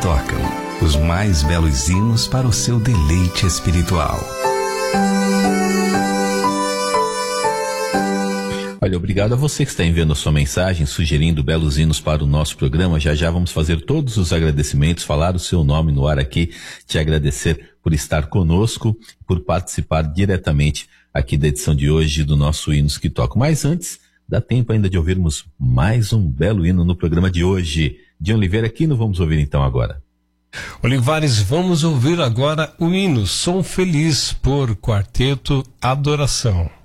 tocam, os mais belos hinos para o seu deleite espiritual. Olha, obrigado a você que está enviando a sua mensagem, sugerindo belos hinos para o nosso programa. Já já vamos fazer todos os agradecimentos, falar o seu nome no ar aqui, te agradecer por estar conosco, por participar diretamente aqui da edição de hoje do nosso Hinos que Tocam. Mas antes, dá tempo ainda de ouvirmos mais um belo hino no programa de hoje. De Oliveira, aqui não vamos ouvir então agora. Olivares, vamos ouvir agora o hino Som Feliz por Quarteto Adoração.